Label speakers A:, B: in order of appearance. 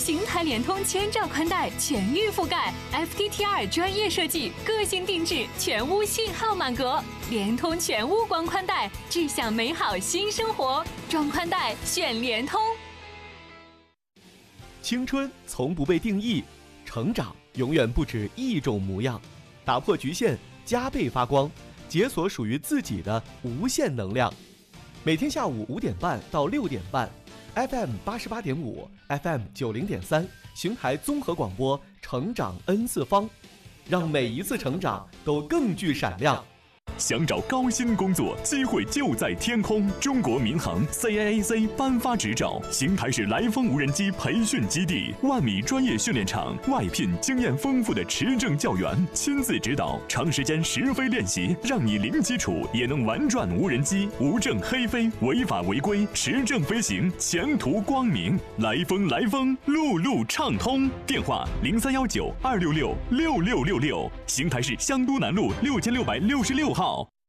A: 邢台联通千兆宽带全域覆盖 ，FTTR 专业设计，个性定制，全屋信号满格。联通全屋光宽带，智享美好新生活。装宽带选联通。
B: 青春从不被定义，成长永远不止一种模样。打破局限，加倍发光，解锁属于自己的无限能量。每天下午5点半到6点半 ，FM 88.5 ，FM 90.3，邢台综合广播，成长 N 次方，让每一次成长都更具闪亮。
C: 想找高薪工作，机会就在天空。中国民航 CAAC 颁发执照，邢台市来风无人机培训基地，万米专业训练场，外聘经验丰富的持证教员，亲自指导，长时间实飞练习，让你零基础也能玩转无人机，无证黑飞，违法违规，持证飞行，前途光明。来风，路路畅通。电话0319-266-6666，邢台市香都南路6666号。